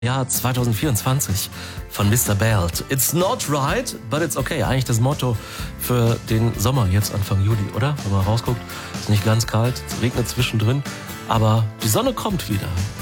Jahr 2024 von Mr. Belt. It's not right, but it's okay. Eigentlich das Motto für den Sommer jetzt Anfang Juli, oder? Wenn man rausguckt, ist nicht ganz kalt, es regnet zwischendrin, aber die Sonne kommt wieder.